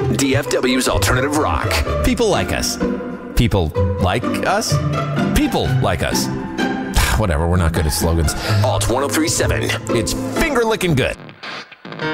DFW's Alternative Rock. People like us. People like us? People like us. Whatever, we're not good at slogans. Alt 1037. It's finger licking good.